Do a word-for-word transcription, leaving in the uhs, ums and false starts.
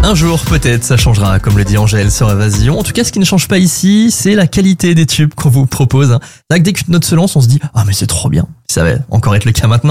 Un jour, peut-être, ça changera, comme le dit Angèle sur Évasion. En tout cas, ce qui ne change pas ici, c'est la qualité des tubes qu'on vous propose. C'est vrai que dès qu'une note se lance, on se dit « Ah, mais c'est trop bien !» Ça va encore être le cas maintenant.